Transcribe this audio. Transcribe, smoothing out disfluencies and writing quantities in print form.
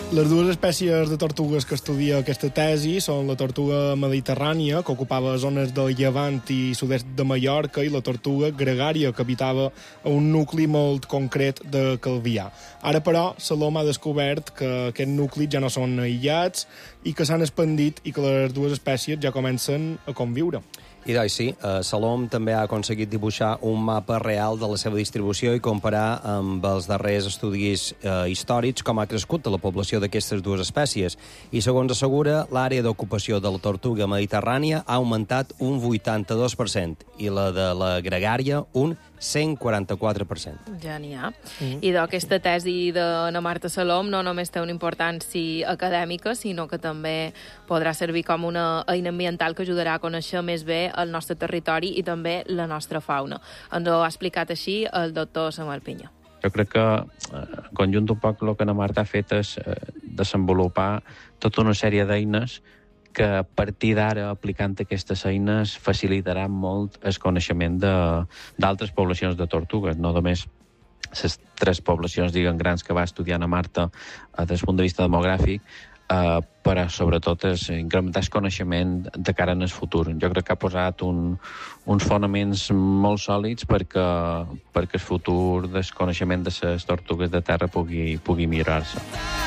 Les dues espècies de tortugues que estudia aquesta tesi són la tortuga mediterrània, que ocupava zones del Llevant i sud-est de Mallorca, i la tortuga gregària, que habitava a un nucli molt concret de Calvià. Ara, però, Salom ha descobert que aquests nuclis ja no són aïllats i que s'han expandit i que les dues espècies ja comencen a conviure. I doncs sí, Salom també ha aconseguit dibuixar un mapa real de la seva distribució i comparar amb els darrers estudis històrics com ha crescut la població d'aquestes dues espècies. I segons assegura, l'àrea d'ocupació de la tortuga mediterrània ha augmentat un 82% i la de la gregària un 144%. Ja n'hi ha. I d'aquesta tesi de na Marta Salom no només té una importància acadèmica, sinó que també podrà servir com una eina ambiental que ajudarà a conèixer més bé el nostre territori i també la nostra fauna. Ens ho ha explicat així el doctor Samuel Pinyó. Jo crec que, en conjunt, un poc el que na Marta ha fet és desenvolupar tota una sèrie d'eines que a partir d'ara, aplicant aquestes eines, facilitaran molt el coneixement d'altres poblacions de tortugues, no només les 3 poblacions, grans que va estudiar na Marta des del punt de vista demogràfic, però sobretot és incrementar el coneixement de cara en el futur. Jo crec que ha posat uns fonaments molt sòlids perquè el futur del coneixement de les tortugues de terra pugui millorar-se.